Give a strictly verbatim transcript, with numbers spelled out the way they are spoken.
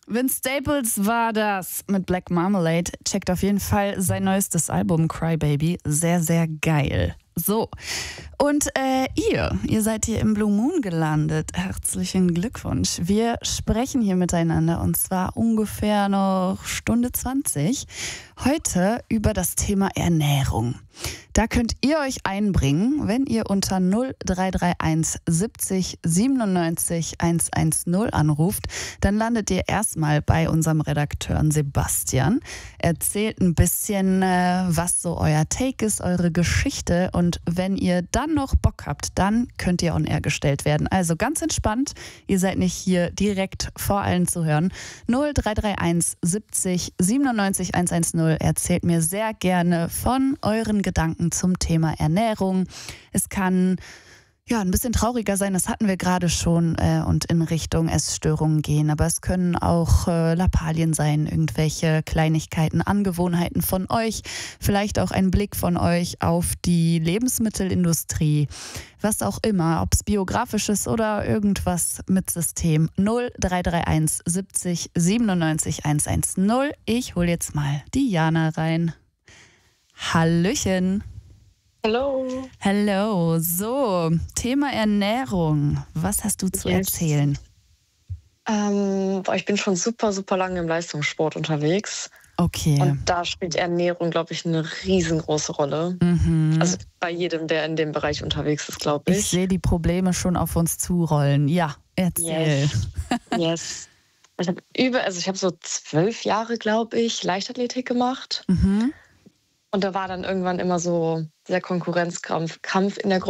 Vince Staples war das mit Black Marmalade. Checkt auf jeden Fall sein neuestes Album Cry Baby. Sehr, sehr geil. So, und äh, ihr, ihr seid hier im Blue Moon gelandet. Herzlichen Glückwunsch. Wir sprechen hier miteinander und zwar ungefähr noch Stunde zwanzig. Heute über das Thema Ernährung. Da könnt ihr euch einbringen, wenn ihr unter null drei drei eins siebzig siebenundneunzig hundertzehn anruft. Dann landet ihr erstmal bei unserem Redakteur Sebastian. Erzählt ein bisschen, äh, was so euer Take ist, eure Geschichte. Und wenn ihr dann noch Bock habt, dann könnt ihr on air gestellt werden. Also ganz entspannt, ihr seid nicht hier direkt vor allen zu hören. null drei drei eins siebzig siebenundneunzig hundertzehn. Erzählt mir sehr gerne von euren Gedanken zum Thema Ernährung. Es kann ja ein bisschen trauriger sein, das hatten wir gerade schon, äh, und in Richtung Essstörungen gehen. Aber es können auch äh, Lappalien sein, irgendwelche Kleinigkeiten, Angewohnheiten von euch, vielleicht auch ein Blick von euch auf die Lebensmittelindustrie, was auch immer, ob es biografisch ist oder irgendwas mit System. null drei drei eins siebzig siebenundneunzig hundertzehn. Ich hole jetzt mal die Jana rein. Hallöchen. Hallo. Hallo. So, Thema Ernährung. Was hast du zu Yes. erzählen? Ähm, boah, ich bin schon super, super lange im Leistungssport unterwegs. Okay. Und da spielt Ernährung, glaube ich, eine riesengroße Rolle. Mhm. Also bei jedem, der in dem Bereich unterwegs ist, glaube ich. Ich sehe die Probleme schon auf uns zurollen. Ja, erzähl. Yes. Yes. Ich habe über, also ich habe so zwölf Jahre, glaube ich, Leichtathletik gemacht. Mhm. Und da war dann irgendwann immer so der Konkurrenzkampf Kampf in der